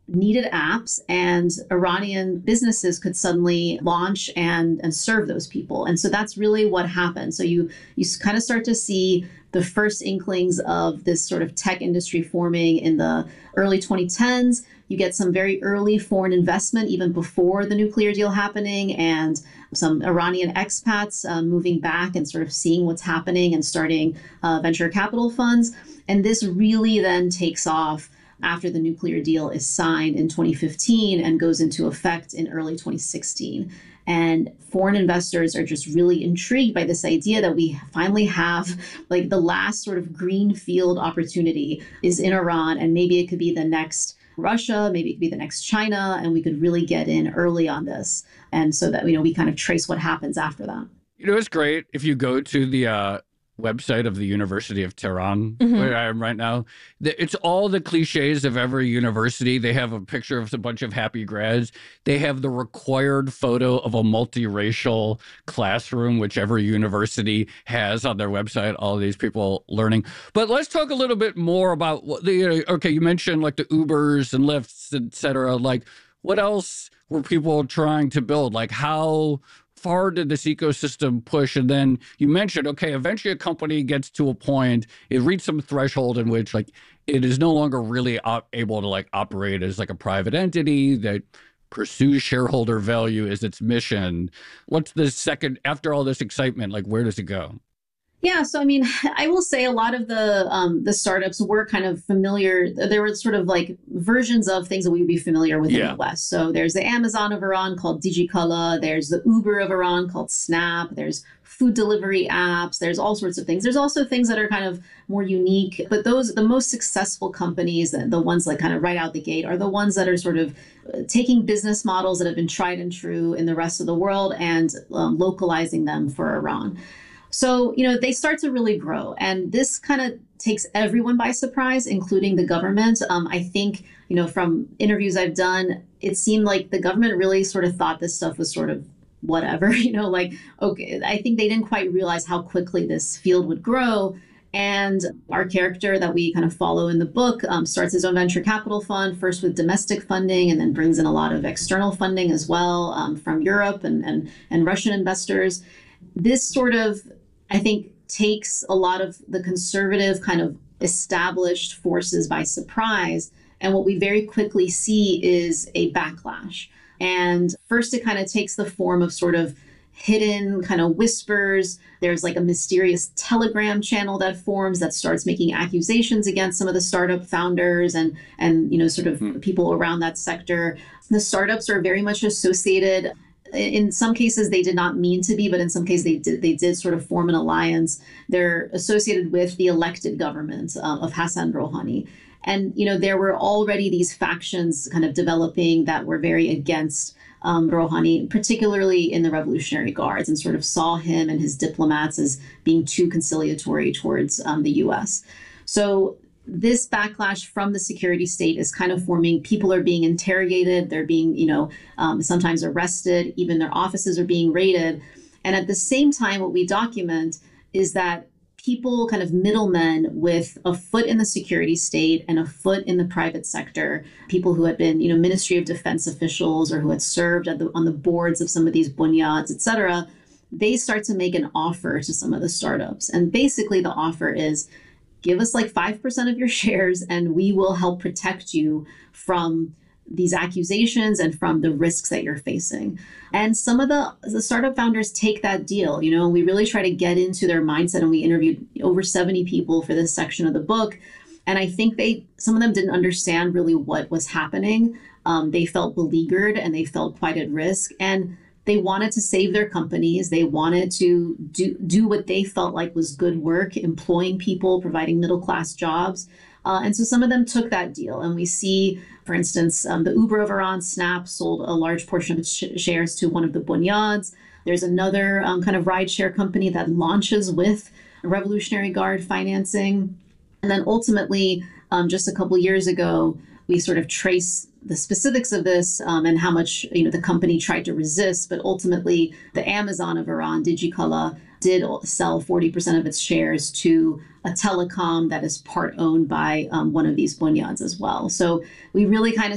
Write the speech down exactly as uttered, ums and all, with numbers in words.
needed apps, and Iranian businesses could suddenly launch and, and serve those people. And so that's really what happened. So you, you kind of start to see the first inklings of this sort of tech industry forming in the early twenty tens. You get some very early foreign investment even before the nuclear deal happening, and some Iranian expats uh, moving back and sort of seeing what's happening and starting uh, venture capital funds. And this really then takes off after the nuclear deal is signed in twenty fifteen and goes into effect in early twenty sixteen. And foreign investors are just really intrigued by this idea that we finally have like the last sort of greenfield opportunity is in Iran, and maybe it could be the next Russia, maybe it could be the next China, and we could really get in early on this. And so that, you know, we kind of trace what happens after that. You know, it's great if you go to the uh, website of the University of Tehran, Mm-hmm. where I am right now. It's all the cliches of every university. They have a picture of a bunch of happy grads. They have the required photo of a multiracial classroom, which every university has on their website, all these people learning. But let's talk a little bit more about what the, okay, you mentioned like the Ubers and Lyfts, et cetera. Like, what else were people trying to build? Like, how far did this ecosystem push? And then you mentioned, okay, eventually a company gets to a point, it reaches some threshold in which like it is no longer really op- able to like operate as like a private entity that pursues shareholder value as its mission. What's the second, after all this excitement, like where does it go? Yeah, so I mean, I will say a lot of the um, the startups were kind of familiar. There were sort of like versions of things that we would be familiar with Yeah. in the West. So there's the Amazon of Iran called Digicala. There's the Uber of Iran called Snap. There's food delivery apps. There's all sorts of things. There's also things that are kind of more unique. But those, the most successful companies, the, the ones like kind of right out the gate, are the ones that are sort of uh, taking business models that have been tried and true in the rest of the world and um, localizing them for Iran. So, you know, they start to really grow. And this kind of takes everyone by surprise, including the government. Um, I think, you know, from interviews I've done, it seemed like the government really sort of thought this stuff was sort of whatever, you know, like, okay, I think they didn't quite realize how quickly this field would grow. And our character that we kind of follow in the book um, starts his own venture capital fund, first with domestic funding, and then brings in a lot of external funding as well um, from Europe and, and, and Russian investors. This sort of, I think, takes a lot of the conservative kind of established forces by surprise. And what we very quickly see is a backlash. And first, it kind of takes the form of sort of hidden kind of whispers. There's like a mysterious Telegram channel that forms that starts making accusations against some of the startup founders and, and you know, sort of mm. people around that sector. The startups are very much associated. In some cases, they did not mean to be, but in some cases, they did, they did sort of form an alliance. They're associated with the elected government uh, of Hassan Rouhani. And, you know, there were already these factions kind of developing that were very against um, Rouhani, particularly in the Revolutionary Guards, and sort of saw him and his diplomats as being too conciliatory towards um, the U S. So this backlash from the security state is kind of forming. People are being interrogated. They're being, you know, um, sometimes arrested. Even their offices are being raided. And at the same time, what we document is that people, kind of middlemen with a foot in the security state and a foot in the private sector, people who had been, you know, Ministry of Defense officials or who had served at the, on the boards of some of these bunyads, et cetera, they start to make an offer to some of the startups. And basically the offer is, give us like five percent of your shares and we will help protect you from these accusations and from the risks that you're facing. And some of the, the startup founders take that deal. You know, we really try to get into their mindset, and we interviewed over seventy people for this section of the book. And I think they, some of them didn't understand really what was happening. Um, they felt beleaguered and they felt quite at risk. And they wanted to save their companies. They wanted to do, do what they felt like was good work, employing people, providing middle-class jobs. Uh, and so some of them took that deal. And we see, for instance, um, the Uber of Iran, Snap, sold a large portion of its sh- shares to one of the bunyads. There's another um, kind of rideshare company that launches with Revolutionary Guard financing. And then ultimately, um, just a couple years ago, we sort of trace the specifics of this um, and how much, you know, the company tried to resist. But ultimately, the Amazon of Iran, Digicala, did sell forty percent of its shares to a telecom that is part owned by um, one of these bunyads as well. So we really kind of